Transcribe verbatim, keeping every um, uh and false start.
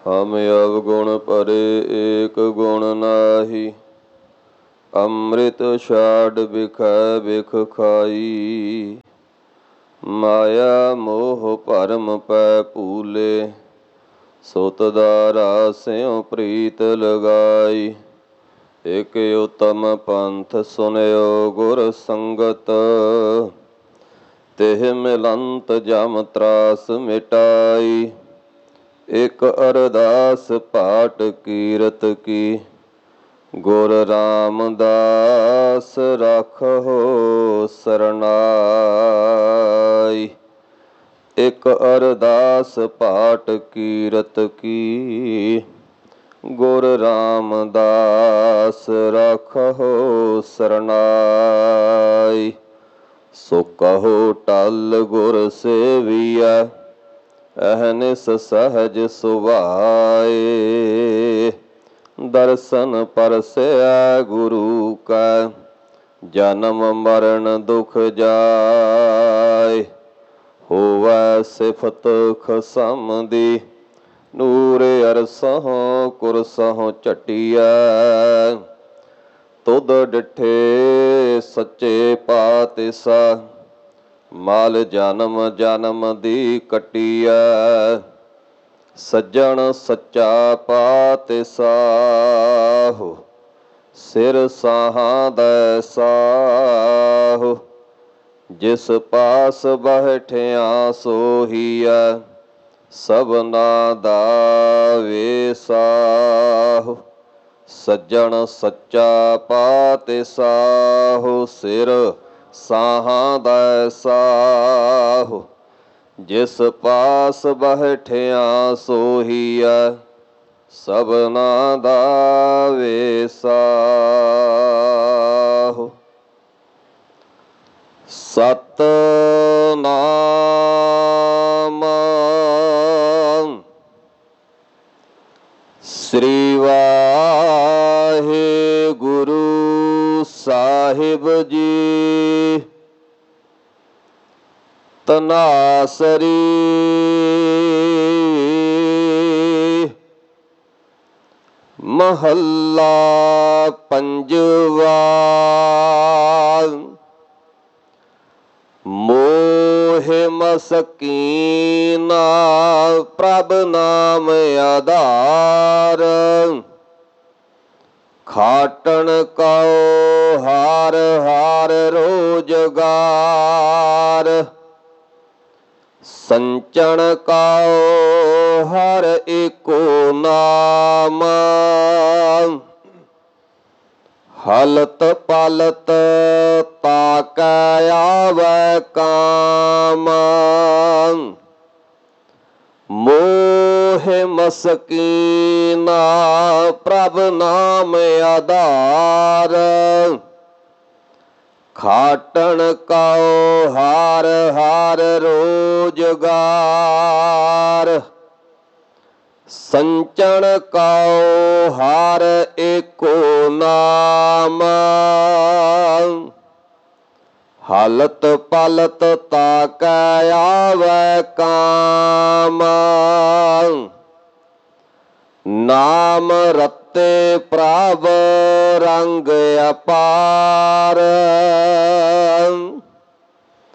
हम अवगुण परे एक गुण नाहि। अमृत छाड़ बिखै बिख खाई। माया मोह भरम पै भूले। सुत दारा स्यों प्रीत लगाई। एक उत्तम पंथ सुनयो गुर संगत। तिह मिलंत जम त्रास मिटाई। एक अरदास पाठ कीरत की। गुर रामदास राखो सरनाई। एक अरदास पाठ कीरत की। गुर रामदास राखो सरनाई। सो कहो टल गुर सेविया। अहनिस सहज सुभाए। दर्शन परसया गुरु का। जन्म मरण दुख जाय। होवै सिफत खसम दी। नूर अरसहों कुरसहों झटिया। तुद डिठे सच्चे पातशाह। माल जन्म जन्म दी कटिया। सज्जन सच्चा पातशाह। सिर साहां दै साह। जिस पास बैठिया सोहिया। सबना दा वेसाह। सज्जन सच्चा पातशाह। सिर साहां दै साह। जिस पास बैठिया सोहिया। सबना दा वेसाह। सतनाम श्री वाहिगुरु साहिब जी। तनासरी महला पंजवा। मोह मसकीना प्रभ नाम आधार। खाटन कौ हार हार रोजगार। संचन कौ हर एको नाम। हलत पलत ताकै आवै काम। मोह मसकीना प्रभ नाम आधार। खाटन कौ हार हार रोजगार। संचन कौ हार एको नाम। हलत पलत ताकै आवै काम।